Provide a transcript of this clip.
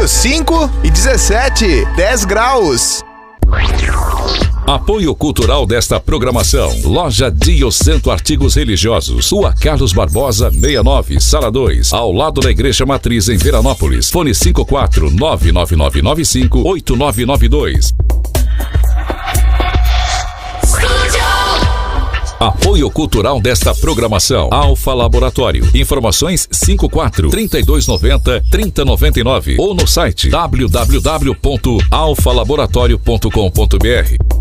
5 e 17, 10 graus. Apoio cultural desta programação: Loja Dio Santo Artigos Religiosos, Rua Carlos Barbosa 69, Sala 2, ao lado da Igreja Matriz em Veranópolis. Fone 54-99995-8992. Apoio cultural desta programação: Alfa Laboratório. Informações 54-3290-3099 ou no site www.alfalaboratorio.com.br.